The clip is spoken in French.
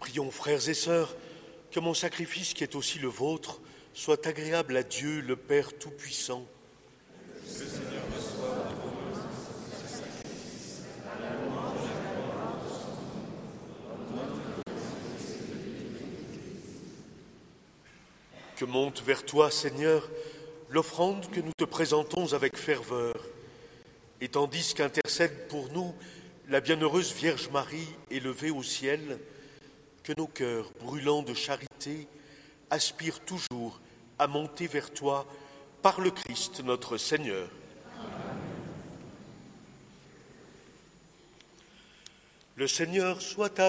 Prions, frères et sœurs, que mon sacrifice, qui est aussi le vôtre, soit agréable à Dieu, le Père Tout-Puissant. Que monte vers toi, Seigneur, l'offrande que nous te présentons avec ferveur, et tandis qu'intercède pour nous la bienheureuse Vierge Marie élevée au ciel, que nos cœurs, brûlants de charité, aspirent toujours à monter vers toi par le Christ notre Seigneur. Amen. Le Seigneur soit